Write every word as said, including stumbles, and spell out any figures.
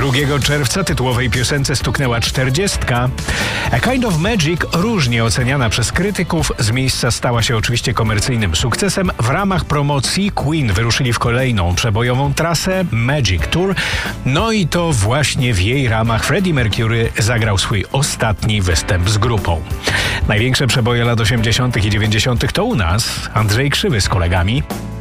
drugiego czerwca tytułowej piosence stuknęła czterdziestka. A Kind of Magic, różnie oceniana przez krytyków, z miejsca stała się oczywiście komercyjnym sukcesem. W ramach promocji Queen wyruszyli w kolejną przebojową trasę Magic Tour. No i to właśnie w jej ramach Freddie Mercury zagrał swój ostatni występ z grupą. Największe przeboje lat osiemdziesiątych i dziewięćdziesiątych to u nas Andrzej Krzywy z kolegami.